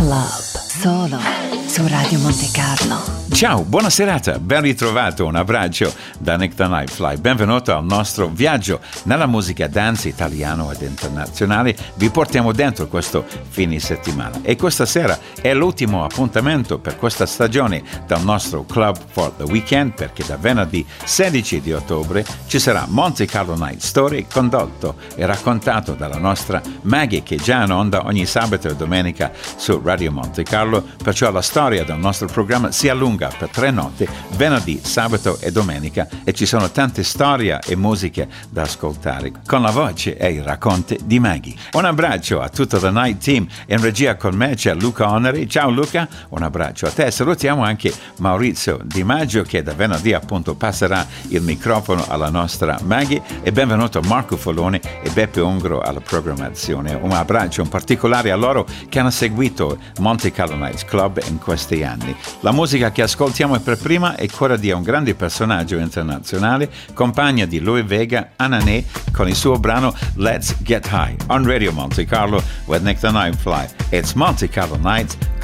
Club, solo su Radio Monte Carlo. Ciao, buona serata, ben ritrovato, un abbraccio da Nick the Nightfly. Benvenuto al nostro viaggio nella musica dance italiano ed internazionale. Vi portiamo dentro questo fine settimana e questa sera è l'ultimo appuntamento per questa stagione del nostro Club for the Weekend, perché da venerdì 16 di ottobre ci sarà Monte Carlo Night Story, condotto e raccontato dalla nostra Maggie, che è già in onda ogni sabato e domenica su Radio Monte Carlo. Perciò la storia del nostro programma si allunga per 3 notti, venerdì, sabato e domenica, e ci sono tante storie e musiche da ascoltare con la voce e i racconti di Maggie. Un abbraccio a tutto il Night Team. In regia con me c'è Luca Oneri. Ciao Luca, un abbraccio a te. Salutiamo anche Maurizio Di Maggio, che da venerdì appunto passerà il microfono alla nostra Maggie, e benvenuto Marco Foloni e Beppe Ungro alla programmazione. Un abbraccio in particolare a loro che hanno seguito Monte Carlo Nights Club in questi anni. La musica che ascoltiamo per prima è quella di un grande personaggio internazionale, compagna di Louie Vega, Anané, con il suo brano Let's Get High on Radio Monte Carlo with Nick the Nightfly. It's Monte Carlo Nights